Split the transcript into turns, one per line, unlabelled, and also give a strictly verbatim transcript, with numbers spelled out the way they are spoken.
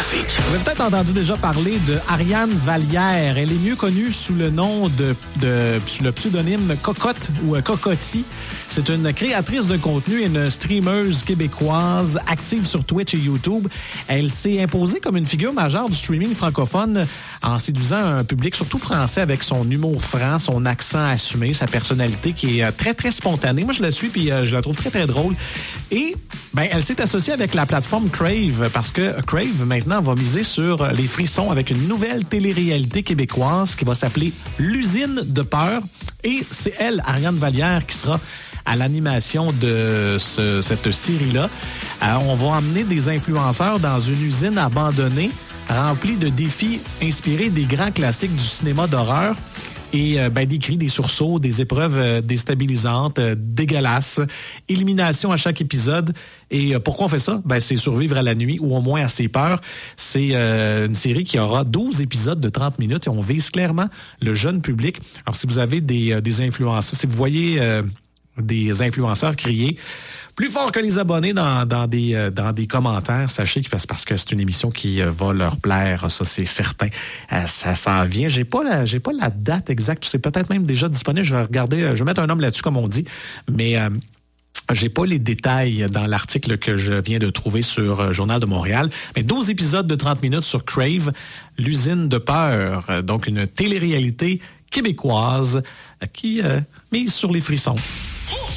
Trafic.
Vous avez peut-être entendu déjà parler de Ariane Vallière. Elle est mieux connue sous le nom de, de sous le pseudonyme Cocotte ou Cocotti. C'est une créatrice de contenu et une streameuse québécoise active sur Twitch et YouTube. Elle s'est imposée comme une figure majeure du streaming francophone en séduisant un public surtout français avec son humour franc, son accent assumé, sa personnalité qui est très, très spontanée. Moi, je la suis puis euh, je la trouve très, très drôle. Et ben, elle s'est associée avec la plateforme Crave parce que Crave, maintenant, va miser sur les frissons avec une nouvelle télé-réalité québécoise qui va s'appeler L'usine de peur. Et c'est elle, Ariane Vallière, qui sera à l'animation de ce, cette série-là. Euh, on va emmener des influenceurs dans une usine abandonnée remplie de défis inspirés des grands classiques du cinéma d'horreur et euh, ben, des cris, des sursauts, des épreuves euh, déstabilisantes, euh, dégueulasses, élimination à chaque épisode. Et euh, pourquoi on fait ça? Ben, c'est survivre à la nuit ou au moins à ses peurs. C'est euh, une série qui aura douze épisodes de trente minutes et on vise clairement le jeune public. Alors, si vous avez des, euh, des influenceurs, si vous voyez euh, des influenceurs crier plus fort que les abonnés dans, dans, des, euh, dans des commentaires, sachez que c'est parce que c'est une émission qui euh, va leur plaire, ça c'est certain. Euh, ça s'en vient. J'ai pas la, j'ai pas la date exacte, c'est peut-être même déjà disponible. Je vais regarder, je vais mettre un homme là-dessus comme on dit, mais euh, j'ai pas les détails dans l'article que je viens de trouver sur euh, Journal de Montréal. Mais douze épisodes de trente minutes sur Crave, l'usine de peur, euh, donc une télé-réalité québécoise euh, qui euh, mise sur les frissons.